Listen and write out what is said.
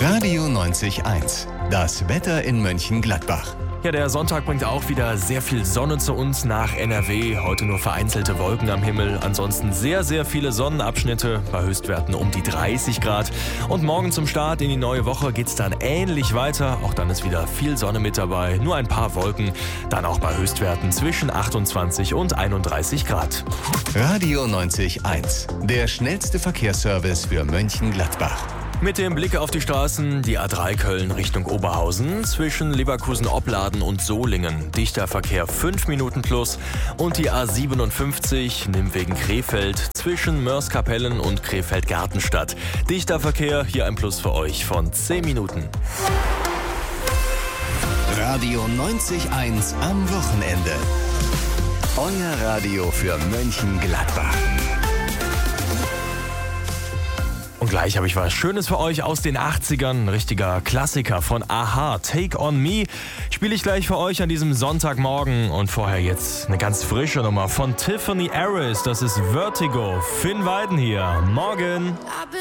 Radio 90.1, das Wetter in Mönchengladbach. Ja, der Sonntag bringt auch wieder sehr viel Sonne zu uns nach NRW. Heute nur vereinzelte Wolken am Himmel. Ansonsten sehr, sehr viele Sonnenabschnitte bei Höchstwerten um die 30 Grad. Und morgen zum Start in die neue Woche geht's dann ähnlich weiter. Auch dann ist wieder viel Sonne mit dabei. Nur ein paar Wolken. Dann auch bei Höchstwerten zwischen 28 und 31 Grad. Radio 90.1, der schnellste Verkehrsservice für Mönchengladbach. Mit dem Blick auf die Straßen, die A3 Köln Richtung Oberhausen, zwischen Leverkusen-Opladen und Solingen. Dichter Verkehr 5 Minuten plus. Und die A57 Nimwegen Krefeld zwischen Mörs-Kapellen und Krefeld-Gartenstadt. Dichter Verkehr, hier ein Plus für euch von 10 Minuten. Radio 90.1 am Wochenende. Euer Radio für Mönchengladbach. Und gleich habe ich was Schönes für euch aus den 80ern. Ein richtiger Klassiker von a-ha, Take On Me. Spiele ich gleich für euch an diesem Sonntagmorgen. Und vorher jetzt eine ganz frische Nummer von Tiffany Harris. Das ist Vertigo. Finn Weiden hier. Morgen.